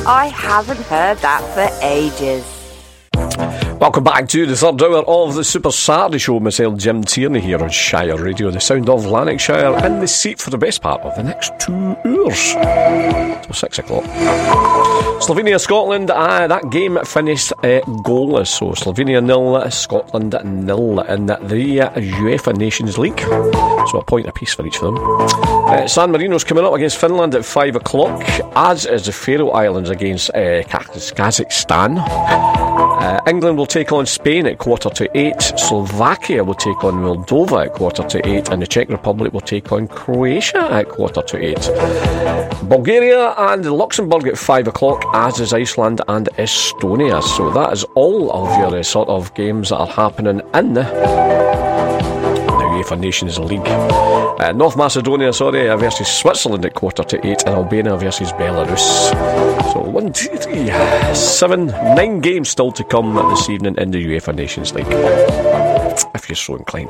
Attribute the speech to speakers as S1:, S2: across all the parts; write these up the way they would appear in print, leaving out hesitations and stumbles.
S1: I haven't heard that for ages.
S2: Welcome back to the third hour of the Super Saturday Show. Myself, Jim Tierney, here on Shire Radio, the sound of Lanarkshire, in the seat for the best part of the next 2 hours. Till 6 o'clock. Slovenia, Scotland, that game finished goalless. So Slovenia 0, Scotland 0 in the UEFA Nations League. So a point apiece for each of them. San Marino's coming up against Finland at 5 o'clock, as is the Faroe Islands against Kazakhstan. England will take on Spain at 7:45. Slovakia will take on Moldova at 7:45, and the Czech Republic will take on Croatia at 7:45. Bulgaria and Luxembourg at 5 o'clock, as is Iceland and Estonia. So that is all of your sort of games that are happening in the UEFA Nations League. North Macedonia, versus Switzerland at 7:45, and Albania versus Belarus. So 1, 2, 3, 7, 9 games still to come this evening in the UEFA Nations League, if you're so inclined.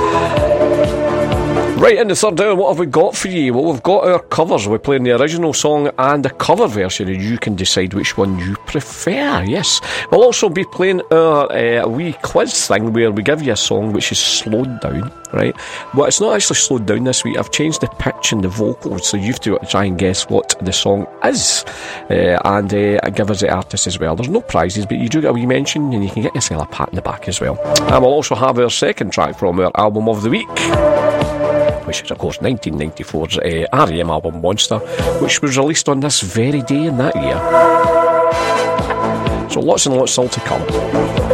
S2: Right, in the third hour, what have we got for you? Well, we've got our covers. We're playing the original song and the cover version, and you can decide which one you prefer. Yes. We'll also be playing our wee quiz thing where we give you a song which is slowed down, right? Well, it's not actually slowed down this week. I've changed the pitch and the vocals, so you've to try and guess what the song is, and give us the artist as well. There's no prizes, but you do get a wee mention, and you can get yourself a pat in the back as well. And we'll also have our second track from our album of the week, which is, of course, 1994's R.E.M. album Monster, which was released on this very day in that year. So lots and lots still to come.